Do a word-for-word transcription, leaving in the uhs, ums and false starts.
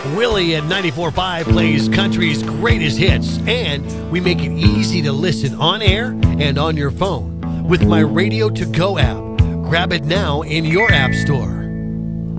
Willie at ninety-four point five plays country's greatest hits, and we make it easy to listen on air and on your phone with my Radio To Go app. Grab it now in your app store.